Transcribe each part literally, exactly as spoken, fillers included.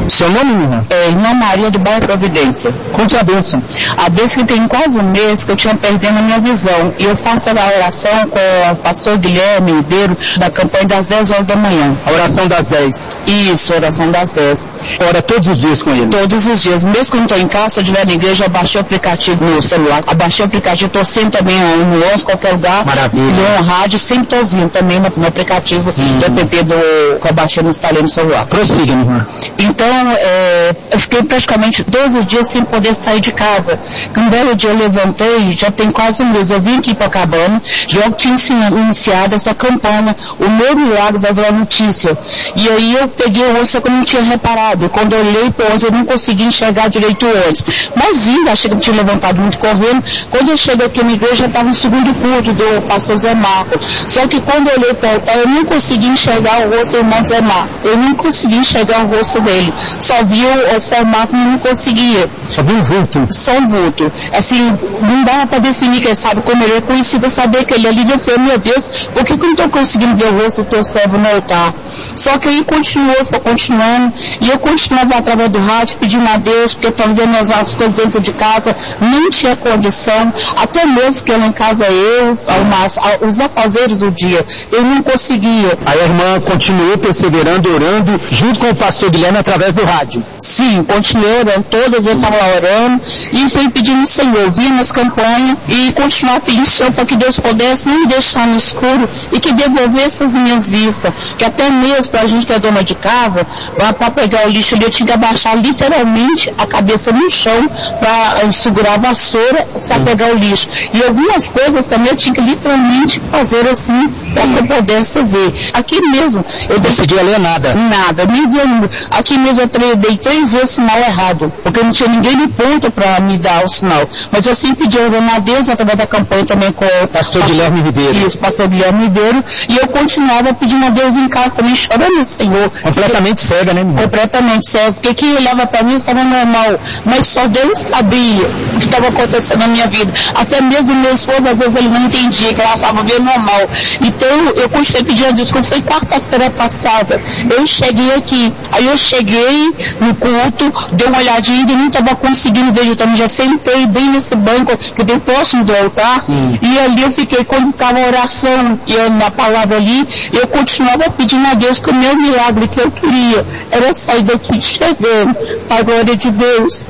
Seu nome, minha irmã? É, Irmã Maria do Bairro Providência. Conte a bênção. A bênção que tem quase um mês que eu tinha perdendo a minha visão. E eu faço a oração com o pastor Guilherme Ribeiro, da campanha das dez horas da manhã. A oração das dez? Isso, oração das dez. Ora todos os dias com ele? Todos os dias. Mesmo que eu não estou em casa, se eu estiver na igreja, eu baixei o aplicativo no celular. Eu baixei o aplicativo, estou sempre também no onze, qualquer lugar. Maravilha. No rádio, sempre estou ouvindo também no, no aplicativo Sim. do app do, que eu baixei no instalei no celular. Prossiga, minha irmã. Então, é, eu fiquei praticamente doze dias sem poder sair de casa. Um belo dia eu levantei, já tem quase um mês, eu vim aqui para Copacabana, já tinha iniciado essa campanha, o meu milagre vai virar notícia. E aí eu peguei o ônibus, só que eu não tinha reparado. Quando eu olhei para o ônibus, eu não consegui enxergar direito o ônibus. Mas vindo, achei que eu tinha levantado muito correndo. Quando eu cheguei aqui na igreja, já estava no segundo culto do pastor Zé Marcos. Só que quando eu olhei para o altar, eu não consegui enxergar o rosto do irmão Zé Marcos. Eu não consegui enxergar o rosto dele. Só vi o, o formato, mas não conseguia. Só vi um vulto? Só um vulto. Assim, não dava para definir, quem sabe como ele é conhecido, saber que ele ali. Eu falei, meu Deus, por que, que eu não estou conseguindo ver o rosto do teu servo no altar? Só que aí continuou, foi continuando, e eu continuava através do rádio, pedindo a Deus, porque eu estava fazendo as coisas dentro de casa, não tinha condição, até mesmo porque lá em casa eu, algumas, os afazeres do dia, eu não conseguia. Aí a irmã continuou perseverando, orando, junto com o pastor Guilherme, através do rádio? Sim, continuei orando, toda vez eu estava lá orando, e fui pedindo ao Senhor, vim nas campanhas, e continuar pedindo ao Senhor para que Deus pudesse não me deixar no escuro, e que devolvesse as minhas vistas, que até mesmo para a gente que é dona de casa, para pegar o lixo ali, eu tinha que abaixar literalmente a cabeça no chão para segurar a vassoura para pegar o lixo. E algumas coisas também eu tinha que literalmente fazer assim, só que eu pudesse ver. Aqui mesmo, eu não conseguia ler nada? Nada, nem via. Aqui mesmo eu dei três vezes sinal errado, porque não tinha ninguém no ponto para me dar o sinal. Mas eu sempre pedi a Deus através da campanha também com o pastor Guilherme Ribeiro. Isso, pastor Guilherme Ribeiro. E eu continuava pedindo a Deus em casa também, chorando, Senhor. Completamente porque, cega, né, minha? Completamente cega. Porque quem olhava para mim estava normal. Mas só Deus sabia o que estava acontecendo na minha vida. Até mesmo meu esposo, às vezes, ele não entendia, que ela estava bem normal. Então, eu continuei pedindo a Deus. Quando foi quarta-feira passada, eu cheguei aqui. Aí eu cheguei no culto, dei uma olhadinha e não estava conseguindo ver. Eu também já sentei bem nesse banco que tem próximo do altar. Sim. E ali eu fiquei, quando estava a oração e eu, na palavra ali, eu continuava pedindo a Deus que o meu milagre que eu queria era sair daqui chegando para a glória de Deus.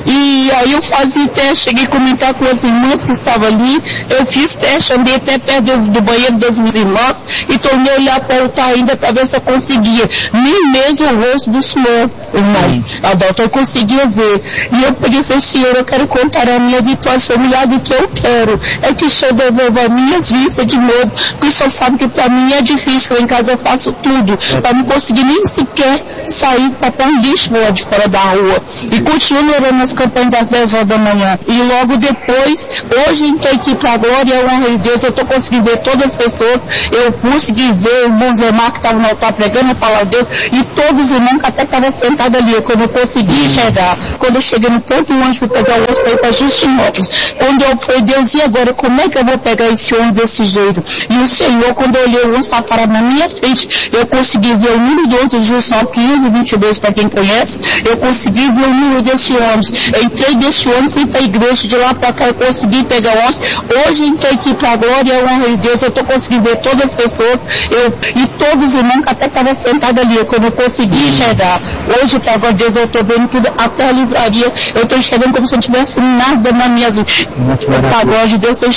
E aí eu fazia teste, cheguei a comentar com as irmãs que estavam ali, eu fiz teste, andei até perto do, do banheiro das minhas irmãs e tornei a olhar para o altar ainda para ver se eu conseguia, nem mesmo o rosto do Senhor, irmão, Adalto, eu conseguia ver. E eu peguei e falei, Senhor, eu quero contar a minha vitória, o milagre que eu quero é que o Senhor devolva minhas vistas de novo, porque o Senhor sabe que para mim é difícil, eu em casa eu faço tudo, para não conseguir nem sequer sair para pôr um lixo lá de fora da rua. E continuo orando nas campanhas das dez horas da manhã. E logo depois, hoje entrei aqui para a glória e a honra de Deus, eu estou conseguindo ver todas as pessoas, eu consegui ver o irmão Zé Marcos que estava no altar pregando a palavra de Deus, e todos os irmãos que até estavam sentados ali, quando eu consegui enxergar. Quando eu cheguei no ponto ônibus, fui pegar o ônibus para ir para Justinópolis. Quando eu falei, Deus, e agora, como é que eu vou pegar esse ônibus desse jeito? E o Senhor, quando eu olhei o ônibus estava parado na minha frente, eu consegui ver o número do ônibus de Justinópolis, quinhentos e vinte e dois, para quem conhece, eu consegui ver o número desse ônibus. Eu entrei desse ônibus, fui para a igreja, de lá para cá eu consegui pegar o ônibus. Hoje entrei aqui para a glória e a honra de Deus, eu estou conseguindo ver todas as pessoas, eu, e todos os irmãos que até estavam sentados ali, quando eu consegui enxergar. Hoje, para a glória de Deus, eu estou vendo tudo, até a livraria, eu estou enxergando como se não tivesse nada na minha vida. Para a glória de Deus, eu